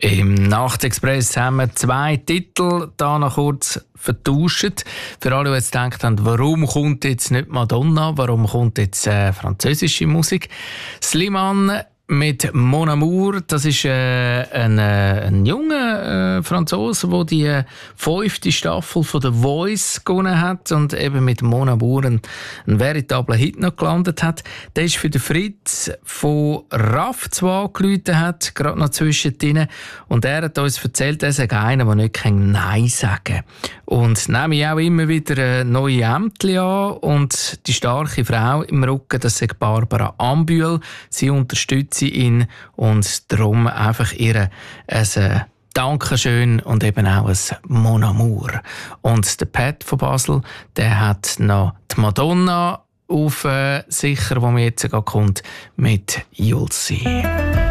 Im Nachtexpress haben wir 2 Titel da noch kurz vertauscht. Für alle, die jetzt gedacht haben, warum kommt jetzt nicht Madonna, warum kommt jetzt französische Musik? Slimane mit Mon Amour, das ist ein junger Franzose, der die 5. Staffel von The Voice gewonnen hat und eben mit Mon Amour einen veritablen Hit noch gelandet hat. Der ist für den Fritz von RAF zwar angerufen hat, gerade noch zwischendrin. Und er hat uns erzählt, er sei einer, der nicht Nein sagen kann. Und nehme ich auch immer wieder neue Ämter an. Und die starke Frau im Rücken, das ist Barbara Ambühl. Sie unterstützt ihn und darum einfach ihr ein Dankeschön und eben auch ein Mon Amour. Und der Pat von Basel, der hat noch die Madonna auf sicher, wo mir jetzt kommt, mit You'll See.